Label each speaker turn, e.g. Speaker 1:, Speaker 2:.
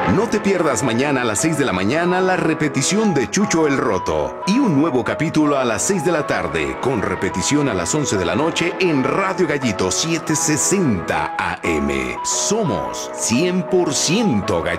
Speaker 1: No te pierdas mañana a las 6 de la mañana la repetición de Chucho el Roto y un nuevo capítulo a las 6 de la tarde con repetición a las 11 de la noche en Radio Gallito 760 AM. Somos 100% Gallito.